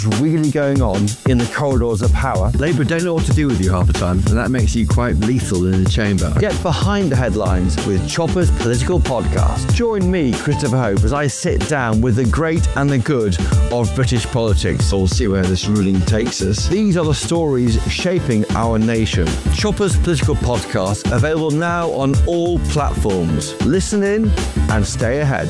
really going on in the corridors of power. Labour don't know what to do with you half the time, and that makes you quite lethal in the chamber. Get behind the headlines with Chopper's Political Podcast. Join me, Christopher Hope, as I sit down with the great and the good of British politics. We'll see where this ruling takes us. These are the stories shaping our nation. Chopper's Political Podcast, available now on all platforms. Listen in and stay ahead.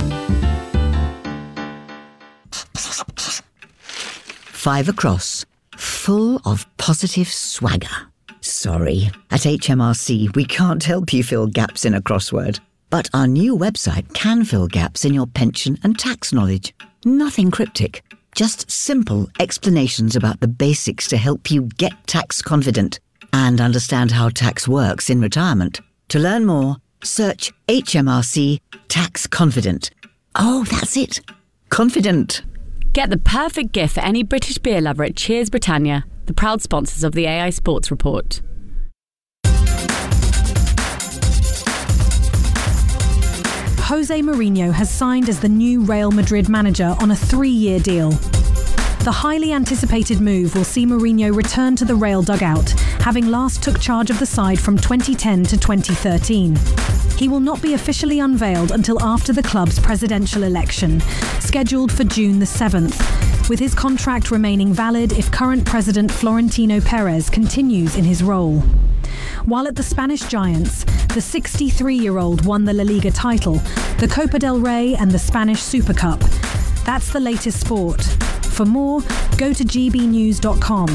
Five across, full of positive swagger. Sorry, at HMRC we can't help you fill gaps in a crossword. But our new website can fill gaps in your pension and tax knowledge. Nothing cryptic, just simple explanations about the basics to help you get tax confident and understand how tax works in retirement. To learn more, search HMRC Tax Confident. Oh, that's it. Confident. Get the perfect gift for any British beer lover at Cheers Britannia, the proud sponsors of the AI Sports Report. Jose Mourinho has signed as the new Real Madrid manager on a 3-year deal. The highly anticipated move will see Mourinho return to the Real dugout, having last took charge of the side from 2010 to 2013. He will not be officially unveiled until after the club's presidential election, scheduled for June the 7th, with his contract remaining valid if current president Florentino Perez continues in his role. While at the Spanish Giants, the 63-year-old won the La Liga title, the Copa del Rey and the Spanish Super Cup. That's the latest sport. For more, go to gbnews.com.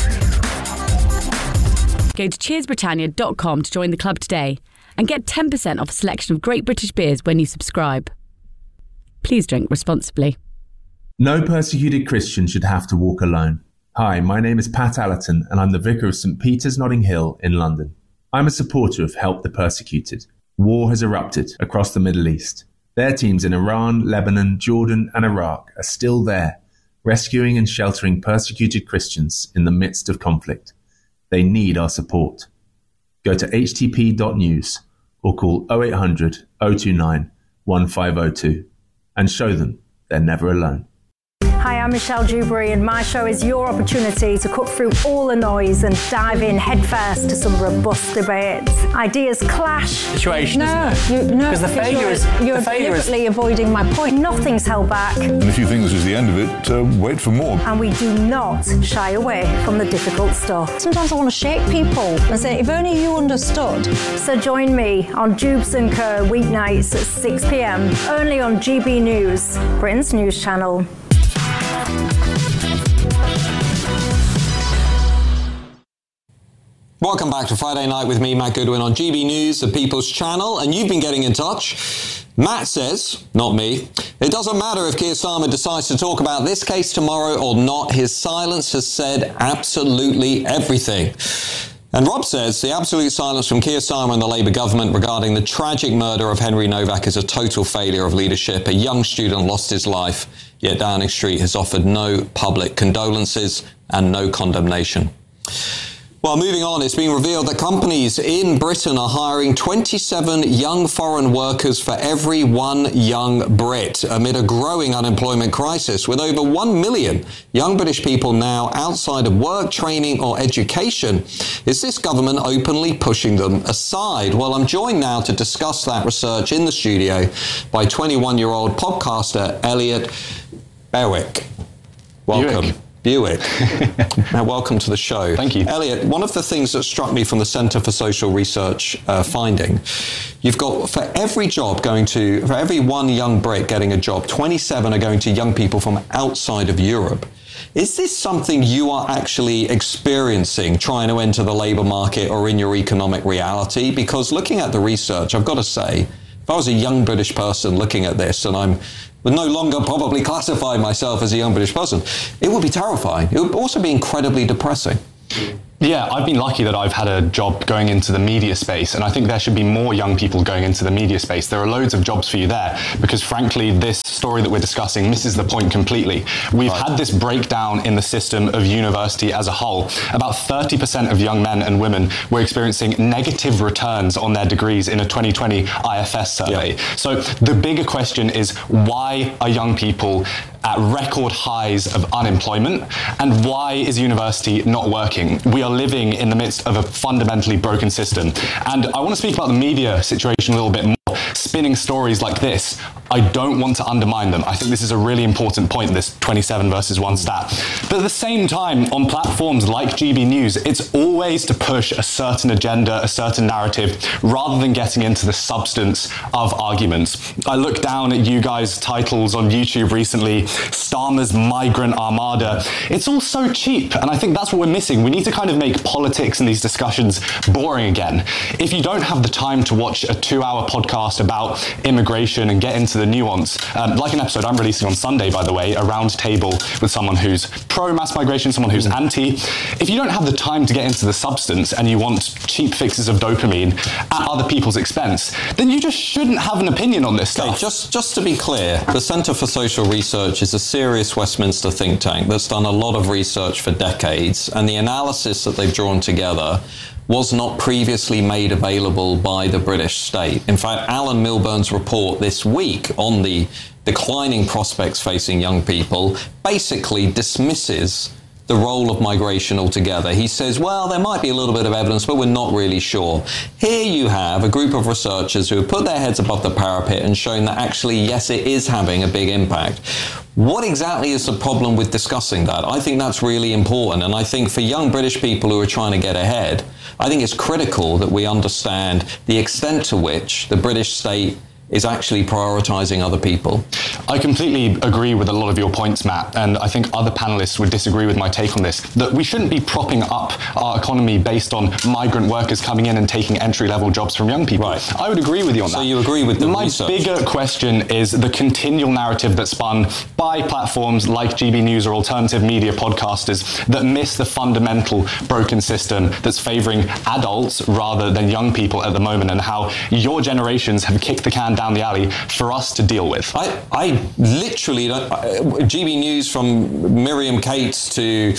Go to cheersbritannia.com to join the club today and get 10% off a selection of great British beers when you subscribe. Please drink responsibly. No persecuted Christian should have to walk alone. Hi, my name is Pat Allerton and I'm the Vicar of St Peter's Notting Hill in London. I'm a supporter of Help the Persecuted. War has erupted across the Middle East. Their teams in Iran, Lebanon, Jordan and Iraq are still there, rescuing and sheltering persecuted Christians in the midst of conflict. They need our support. Go to htp.news or call 0800 029 1502 and show them they're never alone. Hi, I'm Michelle Dewberry and my show is your opportunity to cut through all the noise and dive in headfirst to some robust debates. Ideas clash. Situation, isn't it? Because the failure is... You're deliberately avoiding my point. Nothing's held back. And if you think this is the end of it, wait for more. And we do not shy away from the difficult stuff. Sometimes I want to shake people and say, if only you understood. So join me on Jubes & Co. weeknights at 6 p.m. only on GB News, Britain's news channel. Welcome back to Friday Night with me, Matt Goodwin, on GB News, the People's Channel, and you've been getting in touch. Matt says, not me, it doesn't matter if Keir Starmer decides to talk about this case tomorrow or not. His silence has said absolutely everything. And Rob says the absolute silence from Keir Starmer and the Labour government regarding the tragic murder of Henry Novak is a total failure of leadership. A young student lost his life, yet Downing Street has offered no public condolences and no condemnation. Well, moving on, it's been revealed that companies in Britain are hiring 27 young foreign workers for every one young Brit amid a growing unemployment crisis, with over 1 million young British people now outside of work, training or education. Is this government openly pushing them aside? Well, I'm joined now to discuss that research in the studio by 21-year-old podcaster Elliot Bewick. Welcome. Buick. Now, welcome to the show. Thank you. Elliot, one of the things that struck me from the Centre for Social Research finding, you've got for every one young Brit getting a job, 27 are going to young people from outside of Europe. Is this something you are actually experiencing trying to enter the labour market or in your economic reality? Because looking at the research, I've got to say, if I was a young British person looking at this and I would no longer probably classify myself as a young British person, it would be terrifying. It would also be incredibly depressing. Yeah, I've been lucky that I've had a job going into the media space, and I think there should be more young people going into the media space. There are loads of jobs for you there, because frankly, this story that we're discussing misses the point completely. We've had this breakdown in the system of university as a whole. About 30% of young men and women were experiencing negative returns on their degrees in a 2020 IFS survey. So the bigger question is, why are young people at record highs of unemployment? And why is university not working? We are living in the midst of a fundamentally broken system. And I want to speak about the media situation a little bit more. Spinning stories like this, I don't want to undermine them. I think this is a really important point, this 27 versus 1 stat. But at the same time, on platforms like GB News, it's always to push a certain agenda, a certain narrative, rather than getting into the substance of arguments. I looked down at you guys' titles on YouTube recently, Starmer's Migrant Armada. It's all so cheap, and I think that's what we're missing. We need to kind of make politics and these discussions boring again. If you don't have the time to watch a 2-hour podcast about immigration and get into the nuance, like an episode I'm releasing on Sunday, by the way, a round table with someone who's pro-mass migration, someone who's anti. If you don't have the time to get into the substance and you want cheap fixes of dopamine at other people's expense, then you just shouldn't have an opinion on this stuff. Just to be clear, the Centre for Social Research is a serious Westminster think tank that's done a lot of research for decades, and the analysis that they've drawn together was not previously made available by the British state. In fact, Alan Milburn's report this week on the declining prospects facing young people basically dismisses the role of migration altogether. He says, well, there might be a little bit of evidence, but we're not really sure. Here you have a group of researchers who have put their heads above the parapet and shown that actually, yes, it is having a big impact. What exactly is the problem with discussing that? I think that's really important. And I think for young British people who are trying to get ahead, I think it's critical that we understand the extent to which the British state is actually prioritising other people. I completely agree with a lot of your points, Matt, and I think other panellists would disagree with my take on this, that we shouldn't be propping up our economy based on migrant workers coming in and taking entry-level jobs from young people. Right. I would agree with you on that. So you agree with the research? My bigger question is the continual narrative that's spun by platforms like GB News or alternative media podcasters that miss the fundamental broken system that's favouring adults rather than young people at the moment, and how your generations have kicked the can down the alley for us to deal with. I literally don't. GB News, from Miriam Cates to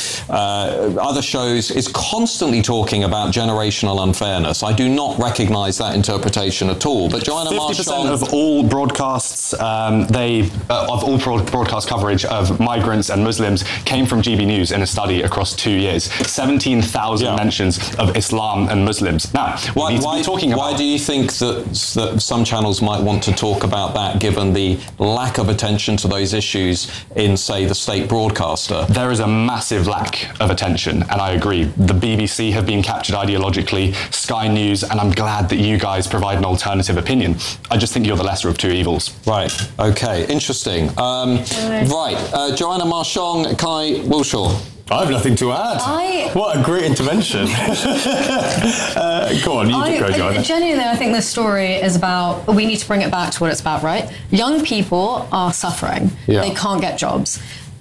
other shows, is constantly talking about generational unfairness. I do not recognise that interpretation at all. But Joanna 50% of all broadcasts, broadcast coverage of migrants and Muslims came from GB News in a study across 2 years. 17,000 mentions of Islam and Muslims. Now, why do you think that some channels might want to talk about that, given the lack of attention to those issues in, say, the state broadcaster? There is a massive lack of attention, and I agree. The BBC have been captured ideologically, Sky News, and I'm glad that you guys provide an alternative opinion. I just think you're the lesser of two evils. Right. Okay. Interesting. Joanna Marchong, Kai Wilshaw. I have nothing to add. What a great intervention. Go on, you go, Joanna. Genuinely, I think this story is about, we need to bring it back to what it's about, right? Young people are suffering. Yeah. They can't get jobs.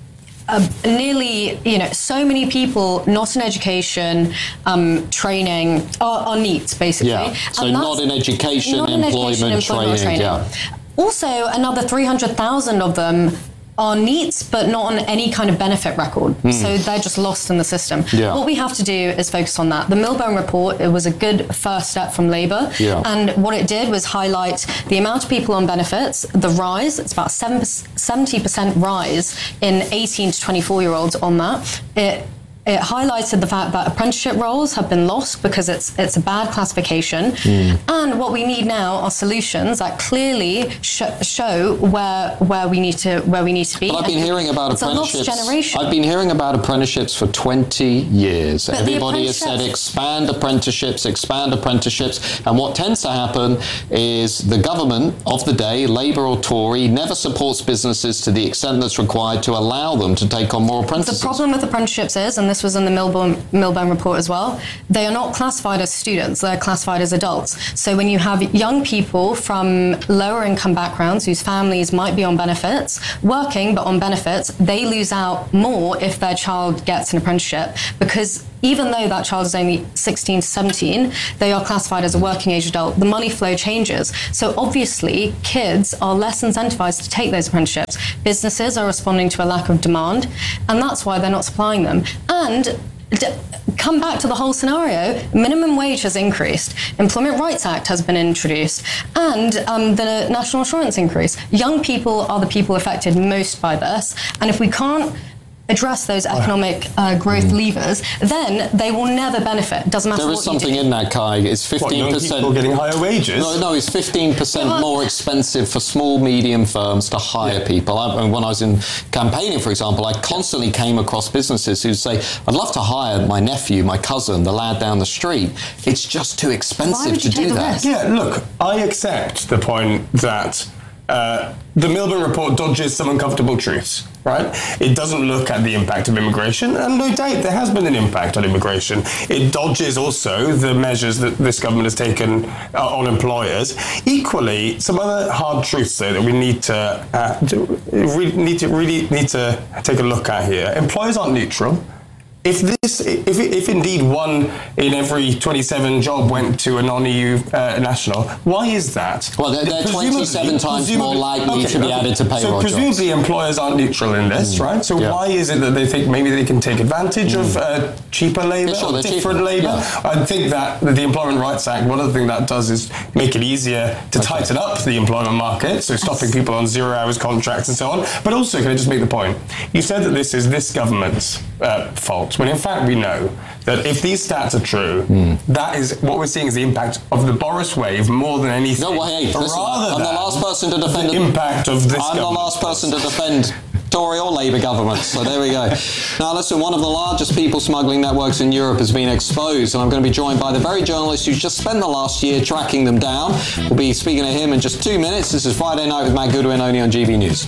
Nearly, so many people not in education, training, are NEET, basically. Yeah, so not in education, employment, training. Yeah. Also, another 300,000 of them are NEETs, but not on any kind of benefit record. So they're just lost in the system. Yeah. What we have to do is focus on that. The Milburn report, it was a good first step from Labour. Yeah. And what it did was highlight the amount of people on benefits, the rise, it's about 70% rise in 18 to 24-year-olds on that. It highlighted the fact that apprenticeship roles have been lost because it's a bad classification. And what we need now are solutions that clearly show where we need to be. But I've been hearing about apprenticeships. It's a lost generation. I've been hearing about apprenticeships for 20 years. But everybody has said expand apprenticeships, and what tends to happen is the government of the day, Labour or Tory, never supports businesses to the extent that's required to allow them to take on more apprentices. The problem with apprenticeships is, and this was in the Milburn report as well, they are not classified as students, they're classified as adults. So when you have young people from lower income backgrounds whose families might be on benefits, working but on benefits, they lose out more if their child gets an apprenticeship, because even though that child is only 16 to 17, they are classified as a working age adult. The money flow changes. So obviously, kids are less incentivized to take those apprenticeships. Businesses are responding to a lack of demand, and that's why they're not supplying them. And come back to the whole scenario. Minimum wage has increased. Employment Rights Act has been introduced. And the national insurance increase. Young people are the people affected most by this. And if we can't address those economic growth levers, then they will never benefit. Doesn't matter there what is something in that, Kai. It's 15%. Young people getting higher wages? No, it's 15% more expensive for small, medium firms to hire people. When I was in campaigning, for example, I constantly came across businesses who say, I'd love to hire my nephew, my cousin, the lad down the street. It's just too expensive to do that. Yeah, look, I accept the point that the Milburn report dodges some uncomfortable truths, right? It doesn't look at the impact of immigration, and no doubt there has been an impact on immigration. It dodges also the measures that this government has taken on employers. Equally, some other hard truths, though, that we need to take a look at here. Employers aren't neutral. If indeed one in every 27 job went to a non-EU national, why is that? Well, they're 27 times more likely to be added to payroll So presumably jobs. Employers aren't neutral in this, right? So why is it that they think maybe they can take advantage of cheaper labour, or different labour? Yeah. I think that the Employment Rights Act, one of the things that does is make it easier to tighten up the employment market, so stopping people on 0 hours contracts and so on. But also, can I just make the point? You said that this is this government's fault, when in fact we know that if these stats are true, that is what we're seeing is the impact of the Boris wave more than anything. No, wait, listen, I'm the last person to defend the impact of this I'm the last person to defend Tory or Labour governments, so there we go. Now listen, one of the largest people smuggling networks in Europe has been exposed, and I'm going to be joined by the very journalist who's just spent the last year tracking them down. We'll be speaking to him in just 2 minutes. This is Friday Night with Matt Goodwin, only on GB News.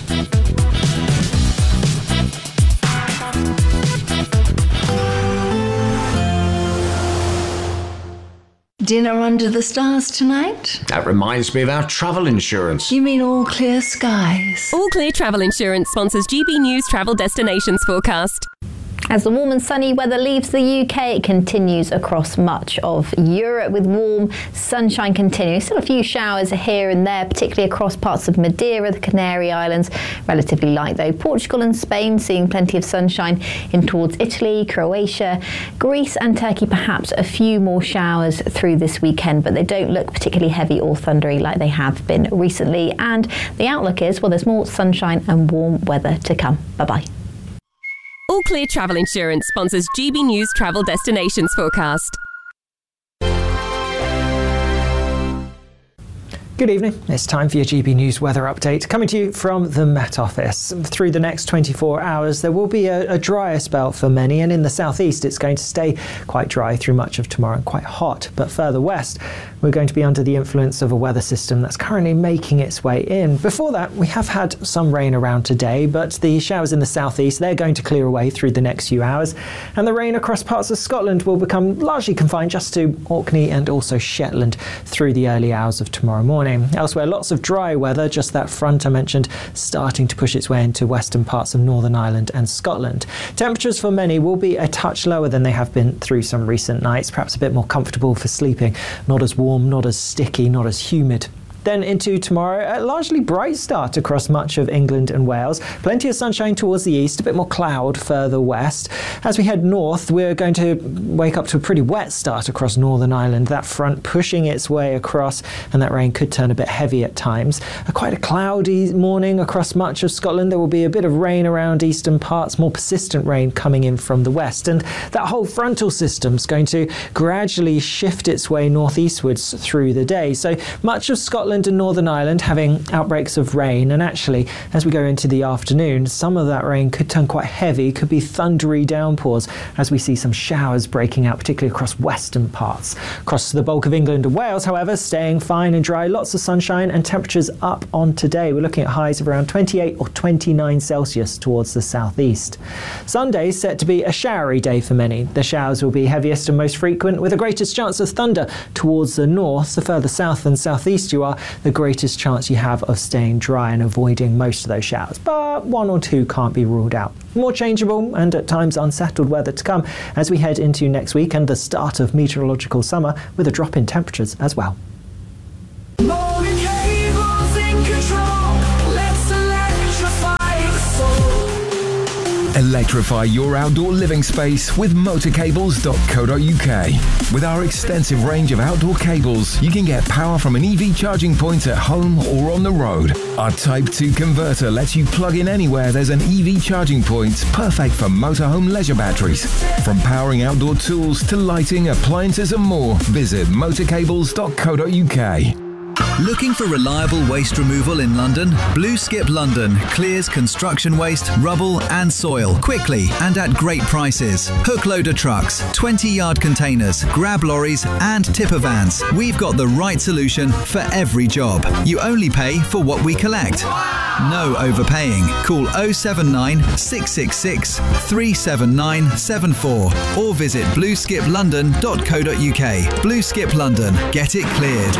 Dinner under the stars tonight? That reminds me of our travel insurance. You mean All Clear Skies? All Clear Travel Insurance sponsors GB News Travel Destinations Forecast. As the warm and sunny weather leaves the UK, it continues across much of Europe with warm sunshine continuing. Still a few showers here and there, particularly across parts of Madeira, the Canary Islands. Relatively light though. Portugal and Spain seeing plenty of sunshine in towards Italy, Croatia, Greece and Turkey. Perhaps a few more showers through this weekend, but they don't look particularly heavy or thundery like they have been recently. And the outlook is, well, there's more sunshine and warm weather to come. Bye-bye. All Clear Travel Insurance sponsors GB News Travel Destinations Forecast. Good evening. It's time for your GB News weather update, coming to you from the Met Office. Through the next 24 hours, there will be a drier spell for many, and in the southeast, it's going to stay quite dry through much of tomorrow and quite hot. But further west, we're going to be under the influence of a weather system that's currently making its way in. Before that, we have had some rain around today, but the showers in the southeast, they're going to clear away through the next few hours, and the rain across parts of Scotland will become largely confined just to Orkney and also Shetland through the early hours of tomorrow morning. Elsewhere, lots of dry weather, just that front I mentioned starting to push its way into western parts of Northern Ireland and Scotland. Temperatures for many will be a touch lower than they have been through some recent nights, perhaps a bit more comfortable for sleeping, not as warm, not as sticky, not as humid. Then into tomorrow, a largely bright start across much of England and Wales. Plenty of sunshine towards the east, a bit more cloud further west. As we head north, we're going to wake up to a pretty wet start across Northern Ireland. That front pushing its way across, and that rain could turn a bit heavy at times. Quite a cloudy morning across much of Scotland. There will be a bit of rain around eastern parts, more persistent rain coming in from the west. And that whole frontal system's going to gradually shift its way northeastwards through the day. So much of Scotland and Northern Ireland having outbreaks of rain, and actually as we go into the afternoon, some of that rain could turn quite heavy, could be thundery downpours as we see some showers breaking out, particularly across western parts. Across the bulk of England and Wales, however, staying fine and dry, lots of sunshine and temperatures up on today. We're looking at highs of around 28 or 29 Celsius towards the southeast. Sunday is set to be a showery day for many. The showers will be heaviest and most frequent, with the greatest chance of thunder towards the north. The further south and southeast you are, the greatest chance you have of staying dry and avoiding most of those showers, but one or two can't be ruled out. More changeable and at times unsettled weather to come as we head into next week and the start of meteorological summer, with a drop in temperatures as well. Electrify your outdoor living space with motorcables.co.uk. With our extensive range of outdoor cables, you can get power from an EV charging point at home or on the road. Our Type 2 converter lets you plug in anywhere there's an EV charging point, perfect for motorhome leisure batteries. From powering outdoor tools to lighting, appliances and more, visit motorcables.co.uk. Looking for reliable waste removal in London? Blue Skip London clears construction waste, rubble and soil quickly and at great prices. Hook loader trucks, 20-yard containers, grab lorries and tipper vans. We've got the right solution for every job. You only pay for what we collect. No overpaying. Call 079 666 37974 or visit blueskiplondon.co.uk. Blue Skip London. Get it cleared.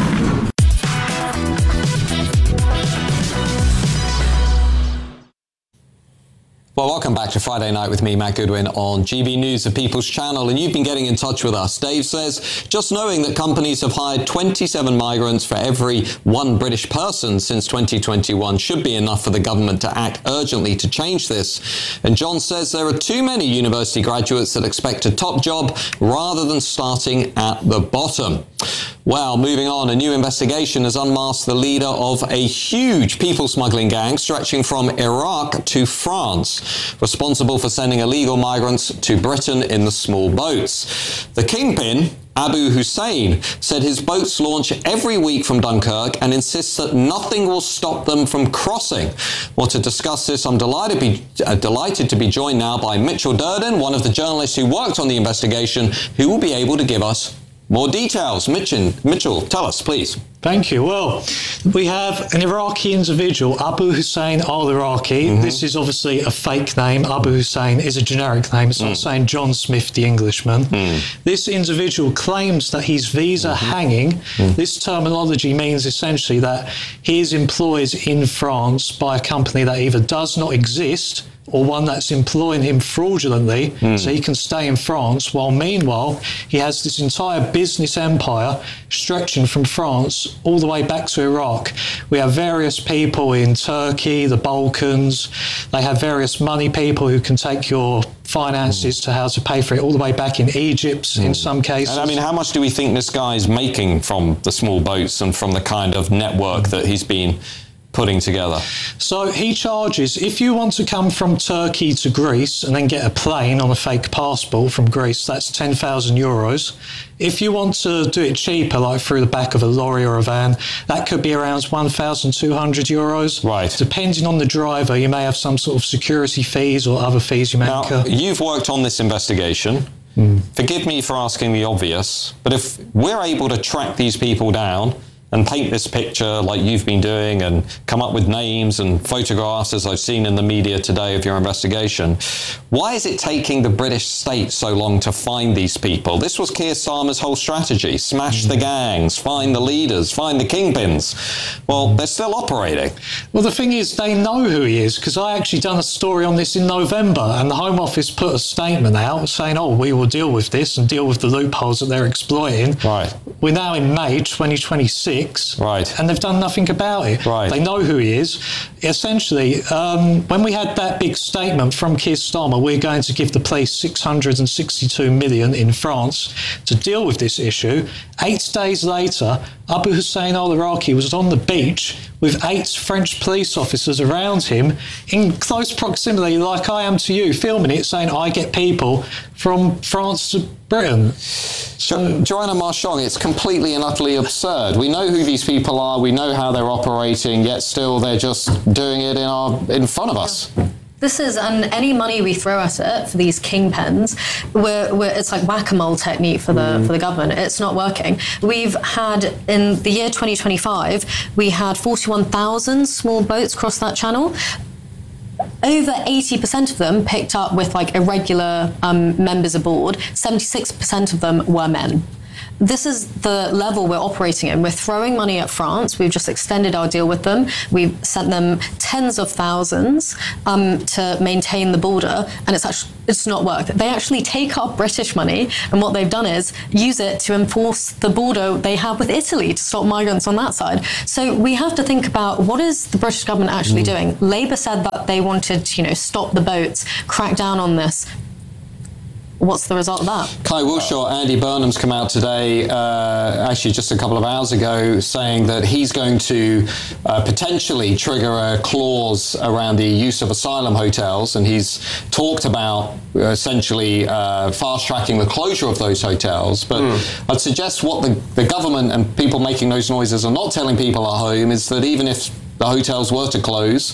Well, welcome back to Friday Night with me, Matt Goodwin, on GB News, the People's Channel, and you've been getting in touch with us. Dave says, just knowing that companies have hired 27 migrants for every one British person since 2021 should be enough for the government to act urgently to change this. And John says there are too many university graduates that expect a top job rather than starting at the bottom. Well, moving on, a new investigation has unmasked the leader of a huge people smuggling gang stretching from Iraq to France, responsible for sending illegal migrants to Britain in the small boats. The kingpin, Abu Hussein, said his boats launch every week from Dunkirk and insists that nothing will stop them from crossing. Well, to discuss this, I'm delighted to be joined now by Mitchell Durden, one of the journalists who worked on the investigation, who will be able to give us more details. Mitchell, tell us, please. Thank you. Well, we have an Iraqi individual, Abu Hussein al-Iraqi. Mm-hmm. This is obviously a fake name. Abu Hussein is a generic name. It's not saying John Smith, the Englishman. This individual claims that he's visa hanging. This terminology means essentially that he is employed in France by a company that either does not exist or one that's employing him fraudulently so he can stay in France, while meanwhile he has this entire business empire stretching from France all the way back to Iraq. We have various people in Turkey, the Balkans. They have various money people who can take your finances to how to pay for it, all the way back in Egypt in some cases. And I mean, how much do we think this guy's making from the small boats and from the kind of network that he's been putting together? So he charges, if you want to come from Turkey to Greece and then get a plane on a fake passport from Greece, that's 10,000 euros. If you want to do it cheaper, like through the back of a lorry or a van, that could be around 1,200 euros. Right. Depending on the driver, you may have some sort of security fees or other fees you may incur. You've worked on this investigation. Forgive me for asking the obvious, but if we're able to track these people down and paint this picture like you've been doing and come up with names and photographs, as I've seen in the media today, of your investigation, why is it taking the British state so long to find these people? This was Keir Starmer's whole strategy: smash the gangs, find the leaders, find the kingpins. Well, they're still operating. Well, the thing is, they know who he is, because I actually done a story on this in November, and the Home Office put a statement out saying, oh, we will deal with this and deal with the loopholes that they're exploiting. Right. We're now in May 2026. Right. And they've done nothing about it. Right. They know who he is. Essentially, when we had that big statement from Keir Starmer, we're going to give the police 662 million in France to deal with this issue. 8 days later, Abu Hussein al-Iraqi was on the beach with 8 French police officers around him in close proximity, like I am to you, filming it, saying, I get people from France to Britain. Joanna Marchong, it's completely and utterly absurd. We know who these people are, we know how they're operating, yet still they're just doing it in front of us. This is, and any money we throw at it for these kingpins, it's like whack-a-mole technique for the government. It's not working. We've had, in the year 2025, we had 41,000 small boats cross that channel. Over 80% of them picked up with like irregular members aboard. 76% of them were men. this is the level we're operating in. We're throwing money at France. We've just extended our deal with them. We've sent them tens of thousands to maintain the border, and it's not worked. They actually take our British money, and what they've done is use it to enforce the border they have with Italy to stop migrants on that side. So we have to think about, what is the British government actually doing? Labour said that they wanted to, stop the boats, crack down on this. What's the result of that? Kai Wilshire, Andy Burnham's come out today, actually just a couple of hours ago, saying that he's going to potentially trigger a clause around the use of asylum hotels, and he's talked about essentially fast-tracking the closure of those hotels. But I'd suggest what the government and people making those noises are not telling people at home is that even if the hotels were to close,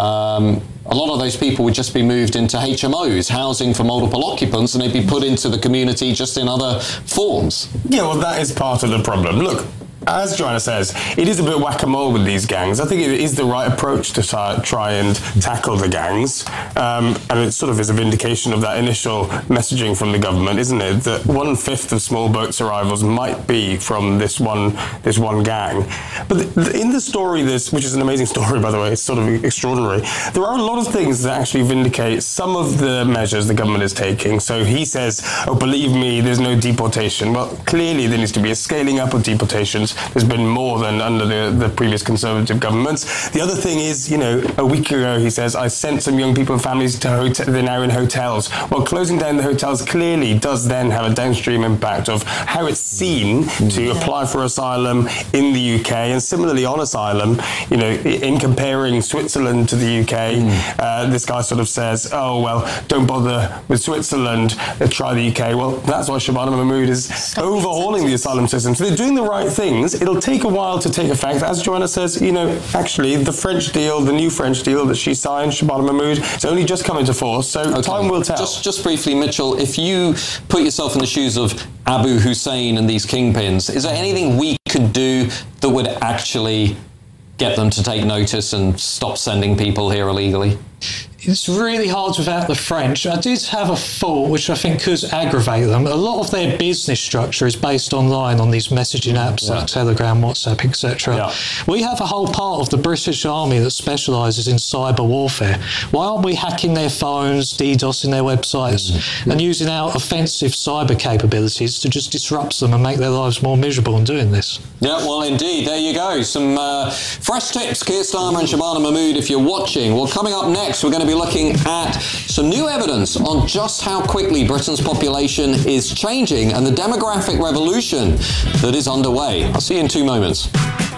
a lot of those people would just be moved into HMOs, housing for multiple occupants, and they'd be put into the community just in other forms. Yeah, well, that is part of the problem. Look, as Joanna says, it is a bit whack-a-mole with these gangs. I think it is the right approach to try and tackle the gangs. And it sort of is a vindication of that initial messaging from the government, isn't it? That 1/5 of small boats arrivals might be from this one gang. But in the story, which is an amazing story, by the way, it's sort of extraordinary, there are a lot of things that actually vindicate some of the measures the government is taking. So he says, oh, believe me, there's no deportation. Well, clearly there needs to be a scaling up of deportations. There's been more than under the previous Conservative governments. The other thing is, a week ago he says, I sent some young people and families to they're now in hotels. Well, closing down the hotels clearly does then have a downstream impact of how it's seen to apply for asylum in the UK, and similarly on asylum, in comparing Switzerland to the UK, this guy sort of says, oh, well, don't bother with Switzerland, try the UK. Well, that's why Shabana Mahmood is overhauling the asylum system. So they're doing the right things. It'll take a while to take effect. As Joanna says, actually, the new French deal that she signed, Shabana Mahmood, it's only just come into force, so time will tell. Just briefly, Mitchell, if you put yourself in the shoes of Abu Hussein and these kingpins, is there anything we could do that would actually get them to take notice and stop sending people here illegally? It's really hard without the French. I did have a thought which I think could aggravate them. A lot of their business structure is based online on these messaging apps like Telegram, WhatsApp, etc. Yeah. We have a whole part of the British Army that specialises in cyber warfare. Why aren't we hacking their phones, DDoSing their websites, and using our offensive cyber capabilities to just disrupt them and make their lives more miserable in doing this? Yeah, well, indeed. There you go. Some fresh tips, Keir Starmer and Shabana Mahmood, if you're watching. Well, coming up next, we're going to be looking at some new evidence on just how quickly Britain's population is changing and the demographic revolution that is underway. I'll see you in 2 moments.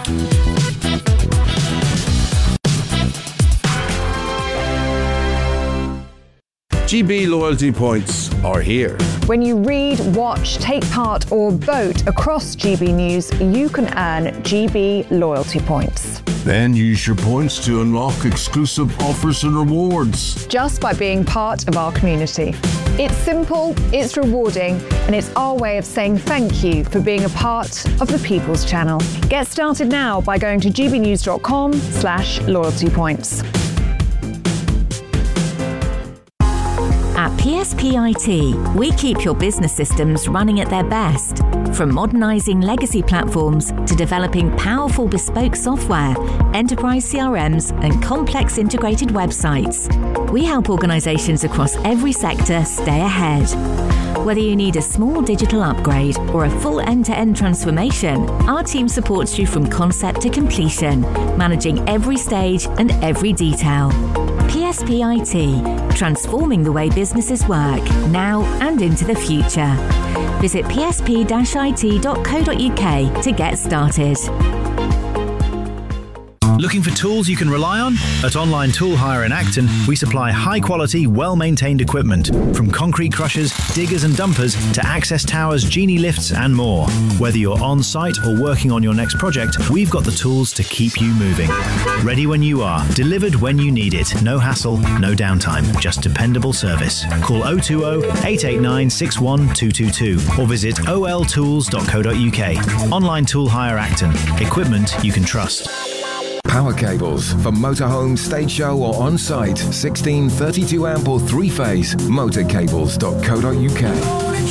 GB loyalty points are here. When you read, watch, take part or vote across GB News, you can earn GB loyalty points. Then use your points to unlock exclusive offers and rewards. Just by being part of our community. It's simple, it's rewarding, and it's our way of saying thank you for being a part of the People's Channel. Get started now by going to gbnews.com/loyalty points. At PSP IT, we keep your business systems running at their best. From modernising legacy platforms to developing powerful bespoke software, enterprise CRMs and complex integrated websites, we help organisations across every sector stay ahead. Whether you need a small digital upgrade or a full end-to-end transformation, our team supports you from concept to completion, managing every stage and every detail. PSP IT, transforming the way businesses work now and into the future. Visit psp-it.co.uk to get started. Looking for tools you can rely on? At Online Tool Hire in Acton, we supply high-quality, well-maintained equipment, from concrete crushers, diggers and dumpers to access towers, genie lifts and more. Whether you're on-site or working on your next project, we've got the tools to keep you moving. Ready when you are, delivered when you need it. No hassle, no downtime, just dependable service. Call 020-889-61222 or visit oltools.co.uk. Online Tool Hire Acton. Equipment you can trust. Power cables for motorhome, stage show or on-site. 16, 32 amp or 3-phase. Motorcables.co.uk.